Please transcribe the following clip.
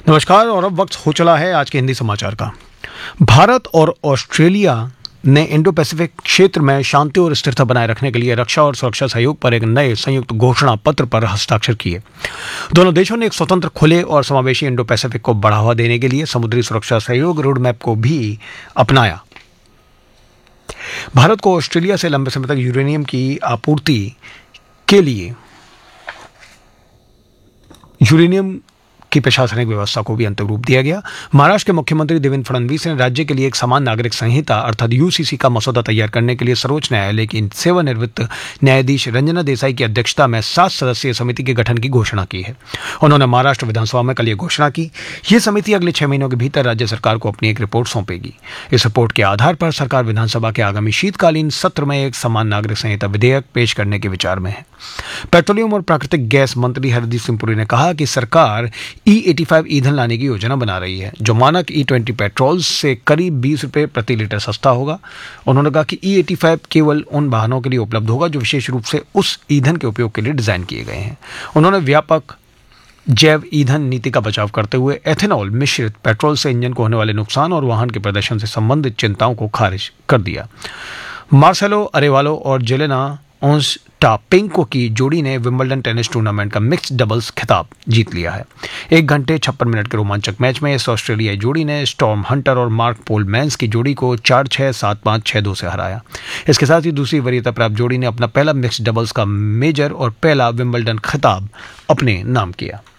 नमस्कार। और अब वक्त हो चला है आज के हिंदी समाचार का। भारत और ऑस्ट्रेलिया ने इंडो पैसिफिक क्षेत्र में शांति और स्थिरता बनाए रखने के लिए रक्षा और सुरक्षा सहयोग पर एक नए संयुक्त घोषणा पत्र पर हस्ताक्षर किए। दोनों देशों ने एक स्वतंत्र, खुले और समावेशी इंडो पैसिफिक को बढ़ावा देने के लिए समुद्री सुरक्षा सहयोग रोडमैप को भी अपनाया। भारत को ऑस्ट्रेलिया से लंबे समय तक यूरेनियम की आपूर्ति के लिए यूरेनियम की प्रशासनिक व्यवस्था को भी अंतिम रूप दिया गया। महाराष्ट्र के मुख्यमंत्री देवेंद्र फडणवीस ने राज्य के लिए एक समान नागरिक संहिता अर्थात यूसीसी का मसौदा तैयार करने के लिए सर्वोच्च न्यायालय की सेवानिवृत्त न्यायाधीश रंजना देसाई की अध्यक्षता में 7 सदस्यीय समिति के गठन की घोषणा की है। उन्होंने महाराष्ट्र विधानसभा में कल यह घोषणा की। यह समिति अगले 6 महीनों के भीतर राज्य सरकार को अपनी एक रिपोर्ट सौंपेगी। इस रिपोर्ट के आधार पर सरकार विधानसभा के आगामी शीतकालीन सत्र में एक समान नागरिक संहिता विधेयक पेश करने के विचार में है। पेट्रोलियम और प्राकृतिक गैस मंत्री हरदीप सिंह पुरी ने कहा कि सरकार E85 ईंधन लाने की योजना बना रही है, जो मानक E20 पेट्रोल से करीब 20 रुपये प्रति लीटर सस्ता होगा। उन्होंने कहा कि E85 केवल उन वाहनों के लिए उपलब्ध होगा जो विशेष रूप से उस ईंधन के उपयोग के लिए डिजाइन किए गए हैं। उन्होंने व्यापक जैव ईंधन नीति का बचाव करते हुए एथेनॉल मिश्रित पेट्रोल से इंजन को होने वाले नुकसान और वाहन के प्रदर्शन से संबंधित चिंताओं को खारिज कर दिया। मार्सेलो अरेवालो और जेलेना ओस्टापेंको की जोड़ी ने विंबलडन टेनिस टूर्नामेंट का मिक्स्ड डबल्स खिताब जीत लिया है। 1 घंटे 56 मिनट के रोमांचक मैच में इस ऑस्ट्रेलियाई जोड़ी ने स्टॉर्म हंटर और मार्क पोल मैंस की जोड़ी को 4-6, 7-5, 6-2 से हराया। इसके साथ ही दूसरी वरीयता प्राप्त जोड़ी ने अपना पहला मिक्स्ड डबल्स का मेजर और पहला विंबलडन खिताब अपने नाम किया।